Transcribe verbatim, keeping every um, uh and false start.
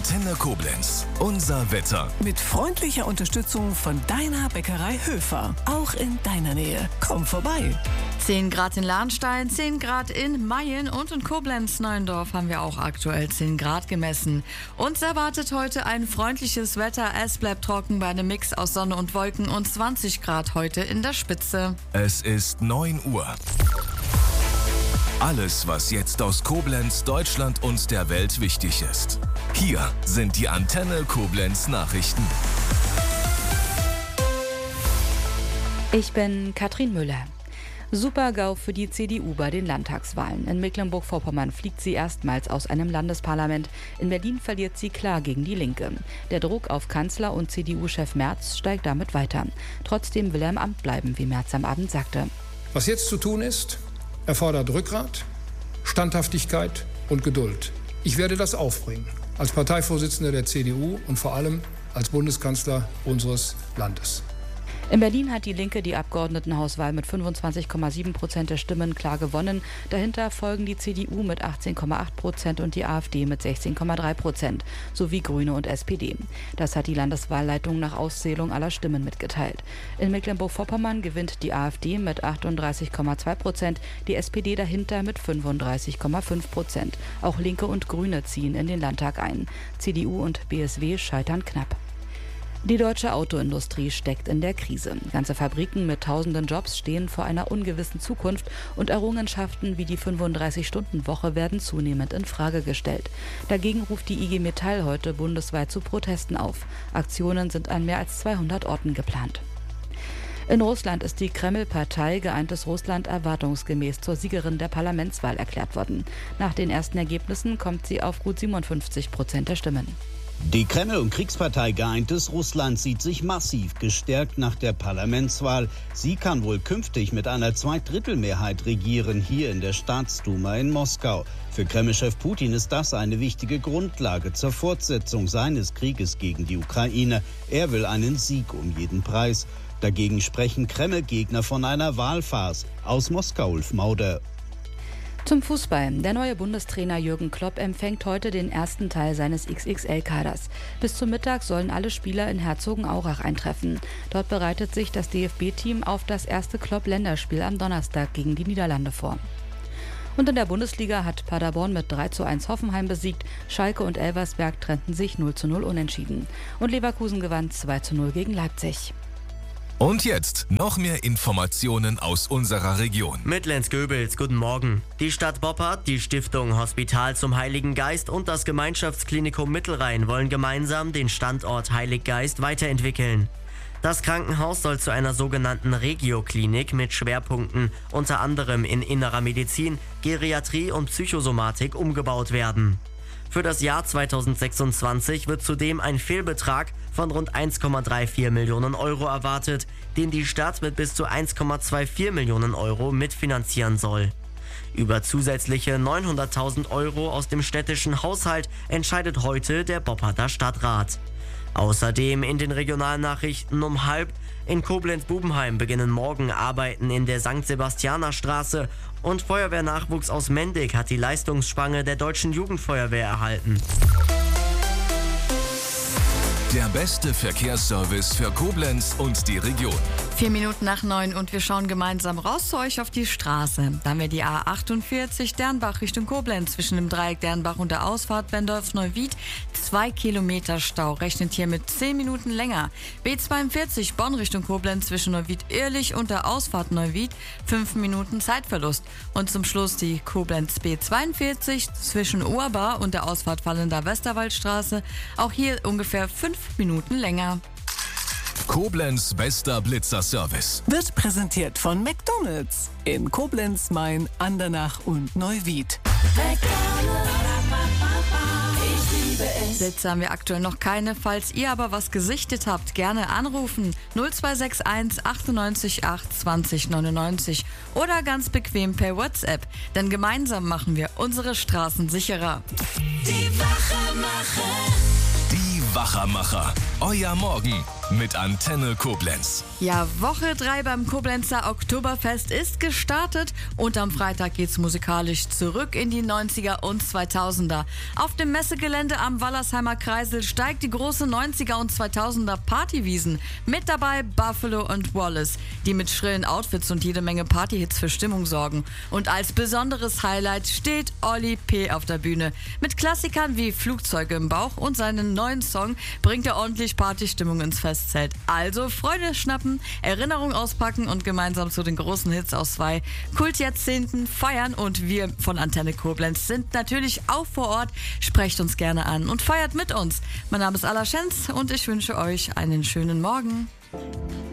Antenne Koblenz. Unser Wetter. Mit freundlicher Unterstützung von deiner Bäckerei Höfer. Auch in deiner Nähe. Komm vorbei. zehn Grad in Lahnstein, zehn Grad in Mayen und in Koblenz-Neuendorf haben wir auch aktuell zehn Grad gemessen. Uns erwartet heute ein freundliches Wetter. Es bleibt trocken bei einem Mix aus Sonne und Wolken und zwanzig Grad heute in der Spitze. Es ist neun Uhr. Alles, was jetzt aus Koblenz, Deutschland und der Welt wichtig ist. Hier sind die Antenne Koblenz Nachrichten. Ich bin Katrin Müller. Super-GAU für die C D U bei den Landtagswahlen. In Mecklenburg-Vorpommern fliegt sie erstmals aus einem Landesparlament. In Berlin verliert sie klar gegen die Linke. Der Druck auf Kanzler und C D U-Chef Merz steigt damit weiter. Trotzdem will er im Amt bleiben, wie Merz am Abend sagte. Was jetzt zu tun ist, erfordert Rückgrat, Standhaftigkeit und Geduld. Ich werde das aufbringen, als Parteivorsitzender der C D U und vor allem als Bundeskanzler unseres Landes. In Berlin hat die Linke die Abgeordnetenhauswahl mit fünfundzwanzig Komma sieben Prozent der Stimmen klar gewonnen. Dahinter folgen die C D U mit achtzehn Komma acht Prozent und die AfD mit sechzehn Komma drei Prozent sowie Grüne und S P D. Das hat die Landeswahlleitung nach Auszählung aller Stimmen mitgeteilt. In Mecklenburg-Vorpommern gewinnt die AfD mit achtunddreißig Komma zwei Prozent, die S P D dahinter mit fünfunddreißig Komma fünf Prozent. Auch Linke und Grüne ziehen in den Landtag ein. C D U und B S W scheitern knapp. Die deutsche Autoindustrie steckt in der Krise. Ganze Fabriken mit tausenden Jobs stehen vor einer ungewissen Zukunft und Errungenschaften wie die fünfunddreißig-Stunden-Woche werden zunehmend in Frage gestellt. Dagegen ruft die I G Metall heute bundesweit zu Protesten auf. Aktionen sind an mehr als zweihundert Orten geplant. In Russland ist die Kreml-Partei Geeintes Russland erwartungsgemäß zur Siegerin der Parlamentswahl erklärt worden. Nach den ersten Ergebnissen kommt sie auf gut siebenundfünfzig Prozent der Stimmen. Die Kreml- und Kriegspartei Geeintes Russland sieht sich massiv gestärkt nach der Parlamentswahl. Sie kann wohl künftig mit einer Zweidrittelmehrheit regieren, hier in der Staatsduma in Moskau. Für Kreml-Chef Putin ist das eine wichtige Grundlage zur Fortsetzung seines Krieges gegen die Ukraine. Er will einen Sieg um jeden Preis. Dagegen sprechen Kreml-Gegner von einer Wahlfarce. Aus Moskau, Ulf Mauder. Zum Fußball. Der neue Bundestrainer Jürgen Klopp empfängt heute den ersten Teil seines X X L-Kaders. Bis zum Mittag sollen alle Spieler in Herzogenaurach eintreffen. Dort bereitet sich das D F B-Team auf das erste Klopp-Länderspiel am Donnerstag gegen die Niederlande vor. Und in der Bundesliga hat Paderborn mit drei zu eins Hoffenheim besiegt. Schalke und Elversberg trennten sich null zu null unentschieden. Und Leverkusen gewann zwei zu null gegen Leipzig. Und jetzt noch mehr Informationen aus unserer Region. Mit Lenz Goebels, guten Morgen. Die Stadt Boppard, die Stiftung Hospital zum Heiligen Geist und das Gemeinschaftsklinikum Mittelrhein wollen gemeinsam den Standort Heiliggeist weiterentwickeln. Das Krankenhaus soll zu einer sogenannten Regioklinik mit Schwerpunkten unter anderem in innerer Medizin, Geriatrie und Psychosomatik umgebaut werden. Für das Jahr zweitausendsechsundzwanzig wird zudem ein Fehlbetrag von rund eins Komma vierunddreißig Millionen Euro erwartet, den die Stadt mit bis zu eins Komma vierundzwanzig Millionen Euro mitfinanzieren soll. Über zusätzliche neunhunderttausend Euro aus dem städtischen Haushalt entscheidet heute der Bopparder Stadtrat. Außerdem in den Regionalnachrichten um halb: In Koblenz-Bubenheim beginnen morgen Arbeiten in der Sankt Sebastianer Straße und Feuerwehrnachwuchs aus Mendig hat die Leistungsspange der Deutschen Jugendfeuerwehr erhalten. Der beste Verkehrsservice für Koblenz und die Region. Vier Minuten nach neun und wir schauen gemeinsam raus zu euch auf die Straße. Da haben wir die A achtundvierzig Dernbach Richtung Koblenz zwischen dem Dreieck Dernbach und der Ausfahrt Bendorf-Neuwied. Zwei Kilometer Stau, rechnet hier mit zehn Minuten länger. B zweiundvierzig Bonn Richtung Koblenz zwischen Neuwied-Ehrlich und der Ausfahrt Neuwied. Fünf Minuten Zeitverlust. Und zum Schluss die Koblenz B zweiundvierzig zwischen Urbar und der Ausfahrt Fallender Westerwaldstraße. Auch hier ungefähr fünf Minuten länger. Koblenz bester Blitzerservice Wird präsentiert von McDonald's in Koblenz, Main, Andernach und Neuwied. Blitze haben wir aktuell noch keine. Falls ihr aber was gesichtet habt, gerne anrufen. null zwei sechs eins achtundneunzig acht zwanzig neunundneunzig oder ganz bequem per WhatsApp. Denn gemeinsam machen wir unsere Straßen sicherer. Die Wachermacher. Euer Morgen mit Antenne Koblenz. Ja, Woche drei beim Koblenzer Oktoberfest ist gestartet und am Freitag geht's musikalisch zurück in die neunziger und zweitausender. Auf dem Messegelände am Wallersheimer Kreisel steigt die große neunziger und zweitausender Partywiesen. Mit dabei Buffalo und Wallace, die mit schrillen Outfits und jede Menge Partyhits für Stimmung sorgen. Und als besonderes Highlight steht Olli P. auf der Bühne. Mit Klassikern wie Flugzeuge im Bauch und seinen neuen Song bringt er ordentlich Partystimmung ins Festzelt. Also Freude schnappen, Erinnerung auspacken und gemeinsam zu den großen Hits aus zwei Kultjahrzehnten feiern. Und wir von Antenne Koblenz sind natürlich auch vor Ort. Sprecht uns gerne an und feiert mit uns. Mein Name ist Alla Schenz und ich wünsche euch einen schönen Morgen.